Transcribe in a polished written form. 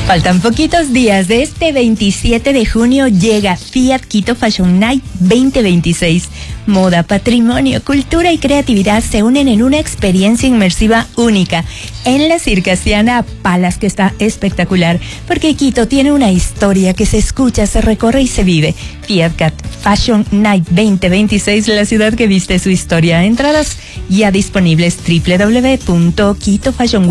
Faltan poquitos días. De este 27 de junio llega Fiat Quito Fashion Night 2026. Moda, patrimonio, cultura y creatividad se unen en una experiencia inmersiva única en la Circasiana Palace, que está espectacular, porque Quito tiene una historia que se escucha, se recorre y se vive. Fiat Fashion Night 2026, la ciudad que viste su historia. Entradas ya disponibles: www.quitofashion